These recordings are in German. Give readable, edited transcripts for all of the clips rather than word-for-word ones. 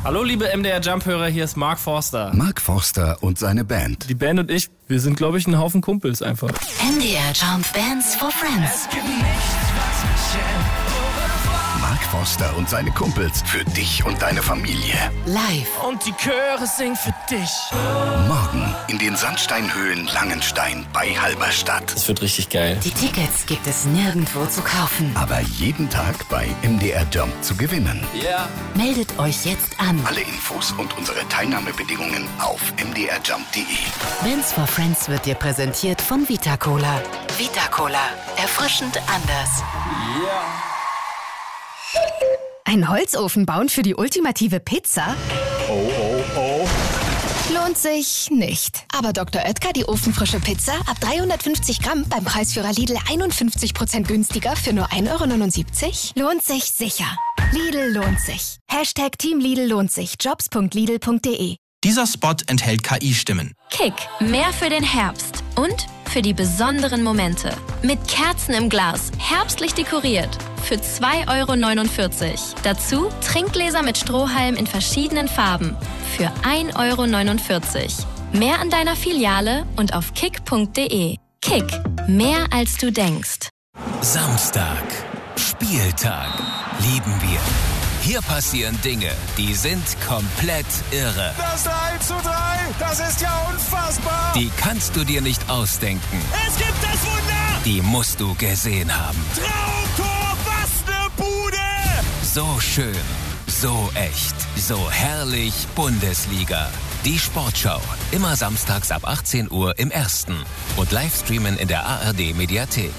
Hallo liebe MDR Jump-Hörer, hier ist Mark Forster. Mark Forster und seine Band. Die Band und ich, wir sind glaube ich ein Haufen Kumpels einfach. MDR Jump Bands for Friends. Mark Forster und seine Kumpels für dich und deine Familie. Live. Und die Chöre singen für dich. Morgen in den Sandsteinhöhlen Langenstein bei Halberstadt. Das wird richtig geil. Die Tickets gibt es nirgendwo zu kaufen. Aber jeden Tag bei MDR Jump zu gewinnen. Ja. Yeah. Meldet euch jetzt an. Alle Infos und unsere Teilnahmebedingungen auf mdrjump.de. Bands for Friends wird dir präsentiert von Vita Cola. Vita Cola. Erfrischend anders. Ja. Yeah. Ein Holzofen bauen für die ultimative Pizza? Oh, oh, oh. Lohnt sich nicht. Aber Dr. Oetker, die ofenfrische Pizza, ab 350 Gramm beim Preisführer Lidl 51% günstiger für nur 1,79 €? Lohnt sich sicher. Lidl lohnt sich. Hashtag Team Lidl lohnt sich. Jobs.lidl.de. Dieser Spot enthält KI-Stimmen. Kick, mehr für den Herbst und für die besonderen Momente. Mit Kerzen im Glas, herbstlich dekoriert. Für 2,49 €. Dazu Trinkgläser mit Strohhalm in verschiedenen Farben. Für 1,49 €. Mehr an deiner Filiale und auf kick.de. Kick, mehr als du denkst. Samstag, Spieltag, lieben wir. Hier passieren Dinge, die sind komplett irre. Das 3:3, das ist ja unfassbar. Die kannst du dir nicht ausdenken. Es gibt das Wunder. Die musst du gesehen haben. Traumtor, was ne Bude. So schön, so echt, so herrlich Bundesliga. Die Sportschau, immer samstags ab 18 Uhr im Ersten und Livestreamen in der ARD-Mediathek.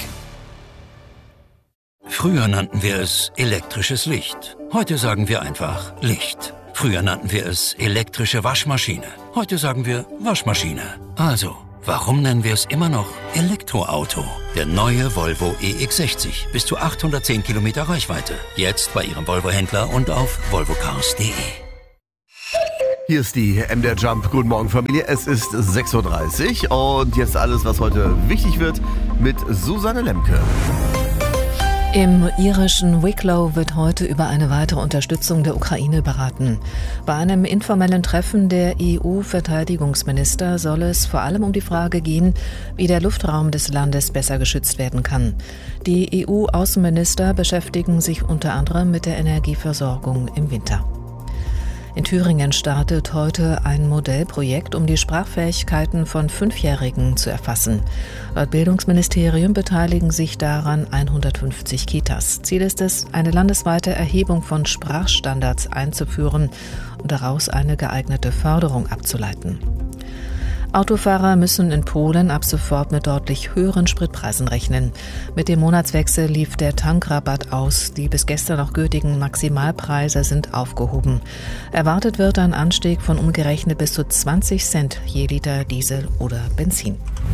Früher nannten wir es elektrisches Licht. Heute sagen wir einfach Licht. Früher nannten wir es elektrische Waschmaschine. Heute sagen wir Waschmaschine. Also, warum nennen wir es immer noch Elektroauto? Der neue Volvo EX60. Bis zu 810 Kilometer Reichweite. Jetzt bei Ihrem Volvo-Händler und auf volvocars.de. Hier ist die MDR Jump. Guten Morgen, Familie. Es ist 6:30 Uhr und jetzt alles, was heute wichtig wird, mit Susanne Lemke. Im irischen Wicklow wird heute über eine weitere Unterstützung der Ukraine beraten. Bei einem informellen Treffen der EU-Verteidigungsminister soll es vor allem um die Frage gehen, wie der Luftraum des Landes besser geschützt werden kann. Die EU-Außenminister beschäftigen sich unter anderem mit der Energieversorgung im Winter. In Thüringen startet heute ein Modellprojekt, um die Sprachfähigkeiten von 5-Jährigen zu erfassen. Laut Bildungsministerium beteiligen sich daran 150 Kitas. Ziel ist es, eine landesweite Erhebung von Sprachstandards einzuführen und daraus eine geeignete Förderung abzuleiten. Autofahrer müssen in Polen ab sofort mit deutlich höheren Spritpreisen rechnen. Mit dem Monatswechsel lief der Tankrabatt aus. Die bis gestern noch gültigen Maximalpreise sind aufgehoben. Erwartet wird ein Anstieg von umgerechnet bis zu 20 Cent je Liter Diesel oder Benzin.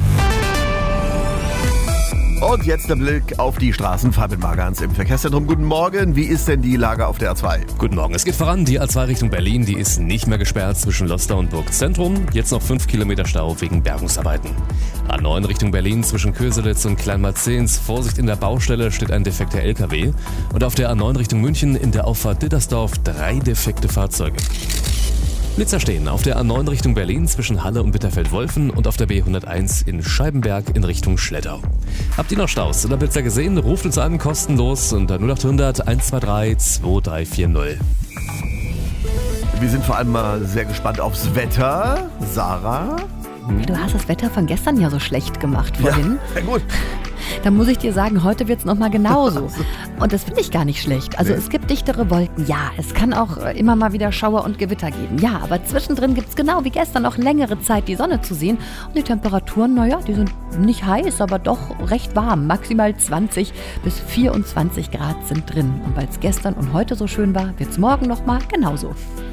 Und jetzt der Blick auf die Straßen. Fabian Margans im Verkehrszentrum. Guten Morgen. Wie ist denn die Lage auf der A2? Guten Morgen. Es geht voran. Die A2 Richtung Berlin, die ist nicht mehr gesperrt zwischen Lostar und Burgzentrum. Jetzt noch 5 Kilometer Stau wegen Bergungsarbeiten. A9 Richtung Berlin zwischen Köselitz und Kleinmalzens. Vorsicht, in der Baustelle steht ein defekter LKW. Und auf der A9 Richtung München in der Auffahrt Dittersdorf 3 defekte Fahrzeuge. Blitzer stehen auf der A9 Richtung Berlin zwischen Halle und Bitterfeld-Wolfen und auf der B101 in Scheibenberg in Richtung Schleddau. Habt ihr noch Staus oder Blitzer gesehen? Ruft uns an, kostenlos unter 0800 123 2340. Wir sind vor allem mal sehr gespannt aufs Wetter. Sarah? Du hast das Wetter von gestern ja so schlecht gemacht vorhin. Ja, gut. Da muss ich dir sagen, heute wird es nochmal genauso. Und das finde ich gar nicht schlecht. Also es gibt dichtere Wolken, ja. Es kann auch immer mal wieder Schauer und Gewitter geben. Ja, aber zwischendrin gibt es genau wie gestern noch längere Zeit die Sonne zu sehen. Und die Temperaturen, naja, die sind nicht heiß, aber doch recht warm. Maximal 20 bis 24 Grad sind drin. Und weil es gestern und heute so schön war, wird es morgen nochmal genauso.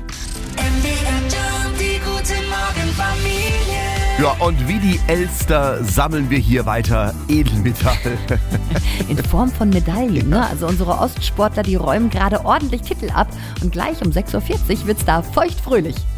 Die gute Morgenfamilie. Ja, und wie die Elster sammeln wir hier weiter Edelmetall. In Form von Medaillen, ne? Also unsere Ostsportler, die räumen gerade ordentlich Titel ab. Und gleich um 6:40 Uhr wird es da feuchtfröhlich.